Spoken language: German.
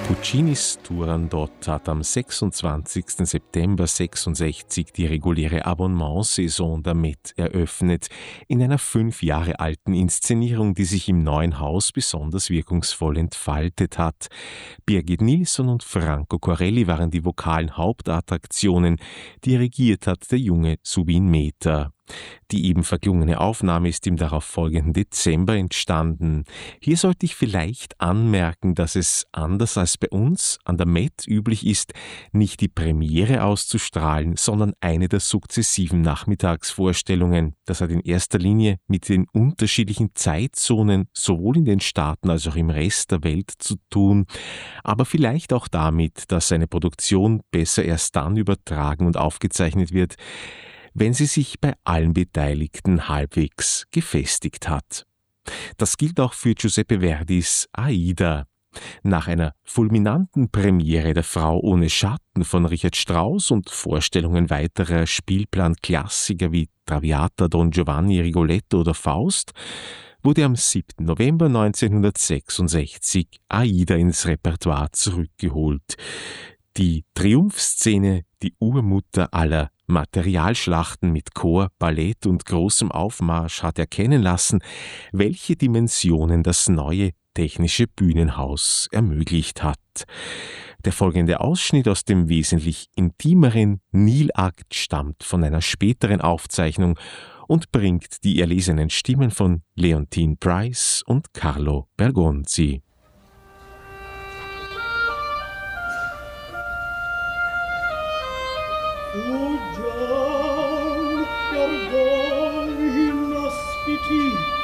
Puccinis Turandot hat am 26. September 66 die reguläre Abonnementsaison der Met eröffnet, in einer 5 Jahre alten Inszenierung, die sich im Neuen Haus besonders wirkungsvoll entfaltet hat. Birgit Nilsson und Franco Corelli waren die vokalen Hauptattraktionen, dirigiert hat der junge Zubin Mehta. Die eben verklungene Aufnahme ist im darauffolgenden Dezember entstanden. Hier sollte ich vielleicht anmerken, dass es anders als bei uns an der Met üblich ist, nicht die Premiere auszustrahlen, sondern eine der sukzessiven Nachmittagsvorstellungen. Das hat in erster Linie mit den unterschiedlichen Zeitzonen sowohl in den Staaten als auch im Rest der Welt zu tun, aber vielleicht auch damit, dass eine Produktion besser erst dann übertragen und aufgezeichnet wird, wenn sie sich bei allen Beteiligten halbwegs gefestigt hat. Das gilt auch für Giuseppe Verdis Aida. Nach einer fulminanten Premiere der Frau ohne Schatten von Richard Strauss und Vorstellungen weiterer Spielplan-Klassiker wie Traviata, Don Giovanni, Rigoletto oder Faust wurde am 7. November 1966 Aida ins Repertoire zurückgeholt. Die Triumphszene, die Urmutter aller Materialschlachten mit Chor, Ballett und großem Aufmarsch hat erkennen lassen, welche Dimensionen das neue technische Bühnenhaus ermöglicht hat. Der folgende Ausschnitt aus dem wesentlich intimeren Nil-Akt stammt von einer späteren Aufzeichnung und bringt die erlesenen Stimmen von Leontine Price und Carlo Bergonzi. Fuggiam per voi inospiti